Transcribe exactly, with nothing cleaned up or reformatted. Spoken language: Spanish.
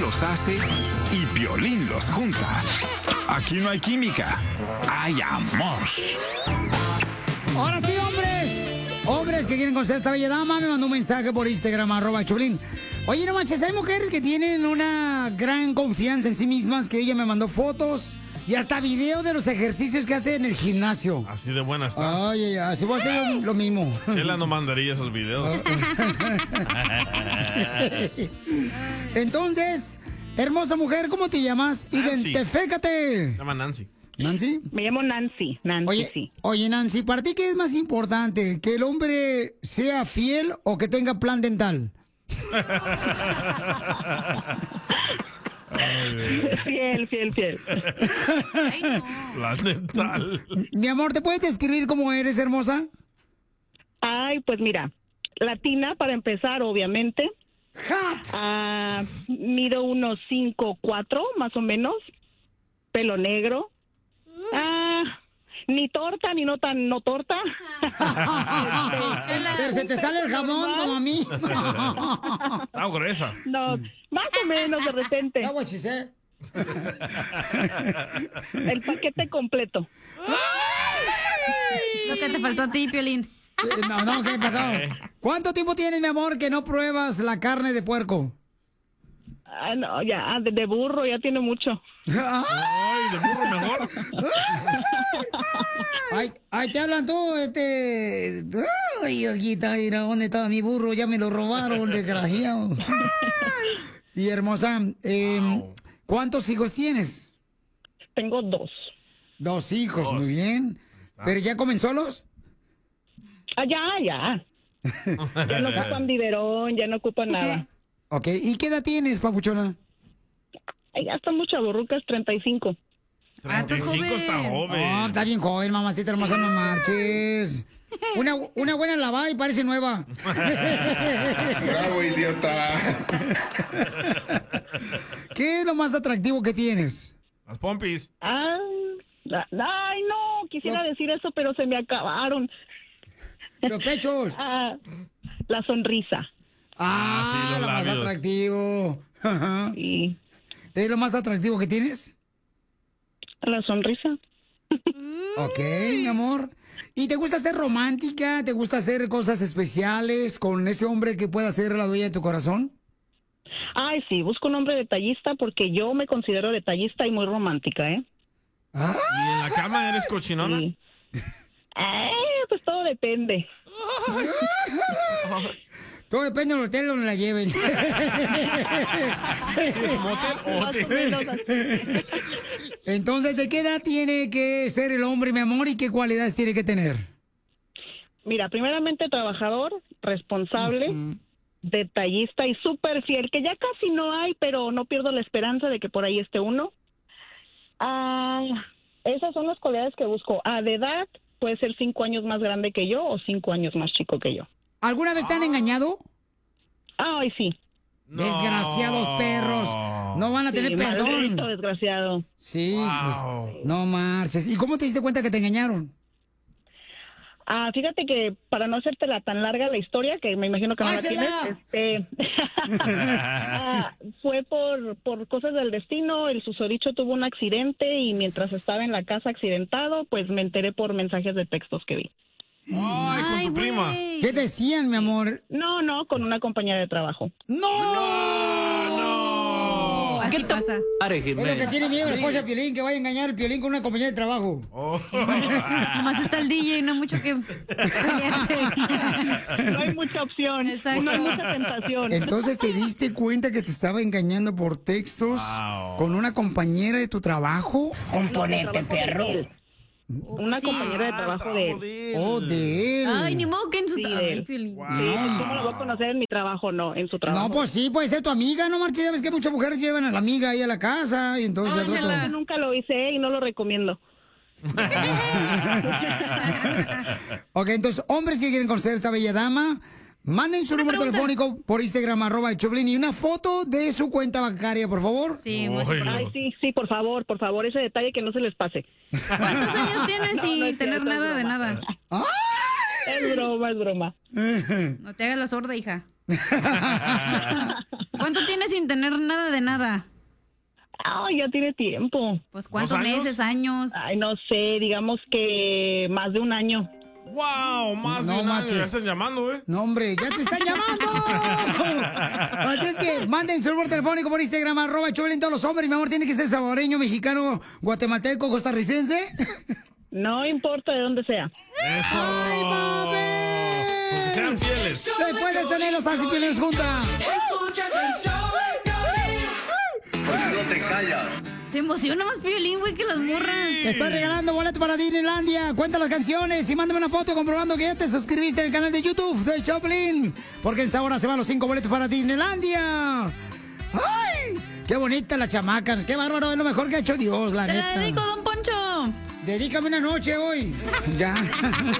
los hace y Piolín los junta. Aquí no hay química, hay amor. Ahora sí, hombres. Hombres que quieren conocer a esta bella dama, me mandó un mensaje por Instagram, arroba Choplin. Oye, no manches, hay mujeres que tienen una gran confianza en sí mismas, que ella me mandó fotos y hasta video de los ejercicios que hace en el gimnasio. Así de buena está. Ay, ay, así voy a hacer lo, lo mismo. Chela no mandaría esos videos. Entonces, hermosa mujer, ¿cómo te llamas? Nancy. Identifícate. Se llama Nancy. ¿Nancy? Me llamo Nancy, Nancy, Oye, sí. oye, Nancy, ¿para ti qué es más importante? ¿Que el hombre sea fiel o que tenga plan dental? Fiel, fiel, fiel. Ay, no. Plan dental. Mi amor, ¿te puedes describir cómo eres, hermosa? Ay, pues mira, latina para empezar, obviamente. Hot. Ah, mido unos cinco, cuatro, más o menos. Pelo negro. Ah, ni torta, ni no tan no torta. Pero se te sale el jamón como a mí. Ah, gruesa. No, más o menos de repente. That's what she said. El paquete completo. Lo que te faltó a ti, Piolín. Eh, No, no, ¿qué pasó? ¿Cuánto tiempo tienes, mi amor, que no pruebas la carne de puerco? Ah, no, ya, de, de burro ya tiene mucho. Ay, de burro mejor. Ay, ay, te hablan tú, este... Ay, Olguita, mira, ¿dónde estaba mi burro? Ya me lo robaron, desgraciado. Y hermosa, eh, Wow. ¿cuántos hijos tienes? Tengo dos. Dos hijos, Dos. muy bien. ¿Pero ya comen solos? Ah, ya, ya. Ya no ocupan biberón, ya no ocupan nada. Ok, ¿y qué edad tienes, papuchona? Ay, ya están muchas borrucas, treinta y cinco. Ah, estás treinta y cinco está joven. joven. Oh, está bien joven, mamacita hermosa, no marches. Una, una buena lavada y parece nueva. Bravo, idiota. ¿Qué es lo más atractivo que tienes? Las pompis. Ah, la- ay, no, quisiera No. decir eso, pero se me acabaron. Los pechos. Ah, la sonrisa. Ah, sí, los lo más labios. atractivo. Ajá. Y ¿Es lo más atractivo que tienes? la sonrisa. Ok, mi amor. ¿Y te gusta ser romántica? ¿Te gusta hacer cosas especiales con ese hombre que pueda ser la dueña de tu corazón? Ay, sí, busco un hombre detallista porque yo me considero detallista y muy romántica, ¿eh? Ah, ¿Y en la cama eres cochinona? Sí. Ay, pues todo depende. todo depende del hotel donde la lleven. ¿Sí es motel o Más o hotel? menos así. Entonces, ¿de qué edad tiene que ser el hombre, mi amor, y qué cualidades tiene que tener? Mira, primeramente trabajador, responsable, detallista y súper fiel, que ya casi no hay, pero no pierdo la esperanza de que por ahí esté uno. Ah, esas son las cualidades que busco. Ah, de edad, puede ser cinco años más grande que yo o cinco años más chico que yo. ¿Alguna vez te han engañado? Ay, sí. No. Desgraciados perros. No van a tener Sí, perdón. maldito desgraciado. Sí, Wow. pues, no marches. ¿Y cómo te diste cuenta que te engañaron? Ah, fíjate que para no hacértela tan larga la historia, que me imagino que no la tienes, ¡Hácela! este, ah, fue por, por cosas del destino. El susodicho tuvo un accidente y mientras estaba en la casa accidentado, pues me enteré por mensajes de textos que vi. Ay, con tu prima. güey. ¿Qué decían, mi amor? No, no, con una compañera de trabajo. ¡No! Así pasa. Es lo que tiene miedo la esposa de Piolín, que vaya a engañar al Piolín con una compañera de trabajo. Oh. Nomás está el D J y no hay mucho que... No hay mucha opción, Exacto. no hay mucha tentación. Entonces te diste cuenta que te estaba engañando por textos Wow. con una compañera de tu trabajo. Componente, perro. Una Sí. compañera de trabajo de él. Oh, de él. Ay, ni modo que en su Sí, trabajo. él. Piolín. Wow. Sí, pues, ¿cómo lo voy a conocer en mi trabajo? No, en su trabajo. No, pues sí, puede ser tu amiga, no marches. Ya ves que muchas mujeres llevan a la amiga ahí a la casa y entonces al rato- Ángela. Nunca lo hice y no lo recomiendo. Ok, entonces, hombres que quieren conocer a esta bella dama, manden su número pregunta. telefónico por Instagram, arroba el Choplin, y una foto de su cuenta bancaria, por favor. Sí, muy- Ay, Ay, sí, sí, por favor, por favor, ese detalle que no se les pase. ¿Cuántos años tienes sin no es tener cierto, es nada de broma. nada? Es broma, es broma. No te hagas la sorda, hija. ¿Cuánto tienes sin tener nada de nada? Ah, ya tiene tiempo. Pues ¿cuántos años? meses, años? Ay, no sé, digamos que más de un año. ¡Wow! Más No de un año. manches. Ya están llamando, ¿eh? No, hombre, ya te están llamando. Así es que manden su número telefónico por Instagram, arroba Choplin, todos los hombres. Mi amor, tiene que ser saboreño, mexicano, guatemalteco, costarricense. No importa de dónde sea. ¡Eso! ¡Ay, papi! Porque sean fieles. Después de tener los así Piolín junta. Escuchas el show de Piolín. Porque no te callas. Se emociona más Piolín, güey, que las morras. Te estoy regalando boleto para Disneylandia. Cuenta las canciones y mándame una foto comprobando que ya te suscribiste al canal de YouTube de Choplin. Porque en esta hora se van los cinco boletos para Disneylandia. ¡Ay! ¡Qué bonita la chamaca! ¡Qué bárbaro! Es lo mejor que ha hecho Dios, la Te neta. la dedico, don Poncho. Dedícame una noche hoy. Ya.